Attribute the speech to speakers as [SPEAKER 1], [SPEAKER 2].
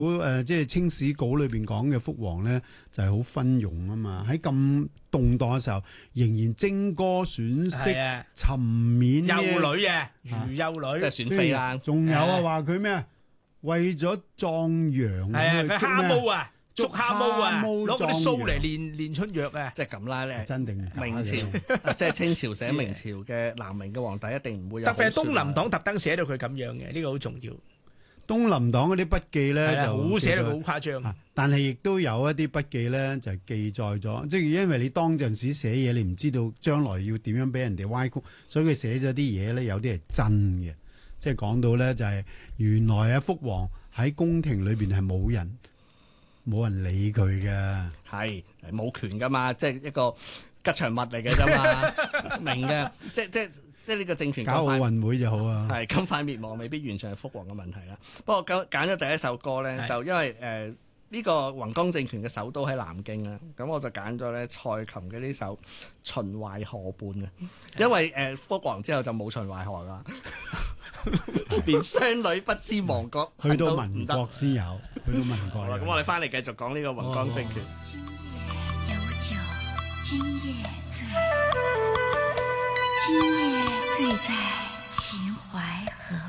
[SPEAKER 1] 即係清史稿裏邊講嘅福王咧，就係好昏庸啊嘛。喺咁動盪嘅時候，仍然徵歌選色、沉湎
[SPEAKER 2] 幼女啊，如幼女，
[SPEAKER 3] 即係選妃啦。
[SPEAKER 1] 仲有啊，話佢咩啊？為咗壯陽，
[SPEAKER 2] 係啊，佢蝦毛啊，捉蝦毛啊，攞嗰啲鬚嚟
[SPEAKER 1] 壯
[SPEAKER 2] 練春藥啊。
[SPEAKER 3] 即係咁啦咧，
[SPEAKER 1] 真定假
[SPEAKER 3] 明朝即係清朝寫明朝嘅南明嘅皇帝一定唔會有。
[SPEAKER 2] 特別係東林黨特登寫到佢咁樣嘅，呢個好重要。
[SPEAKER 1] 東林黨嗰啲筆記咧就
[SPEAKER 2] 好寫到好誇張，
[SPEAKER 1] 但係亦都有一啲筆記咧就記載咗，即係因為你當陣時寫嘢，你唔知道將來要點樣俾人哋歪曲，所以佢寫咗啲嘢咧，有啲係真嘅，即係講到咧就係原來啊福王喺宮廷裏邊係冇人理佢嘅，
[SPEAKER 3] 係冇權噶嘛，即係一個吉祥物嚟嘅啫嘛，明嘅，即係呢個政權
[SPEAKER 1] 搞奧運會就好啊，
[SPEAKER 3] 係咁快滅亡，未必完全係福王嘅問題啦。不過揀咗第一首歌咧，就因為呢個弘光政權嘅首都喺南京啦，咁我就揀咗咧蔡琴嘅呢首《秦淮河畔》啊，因為福王之後就冇秦淮河啦，連商女不知亡國，
[SPEAKER 1] 去到民國先有，去到民國。
[SPEAKER 3] 咁我哋翻嚟繼續講呢個弘光政權。
[SPEAKER 4] 今夜有酒今夜醉，今夜醉在秦淮河。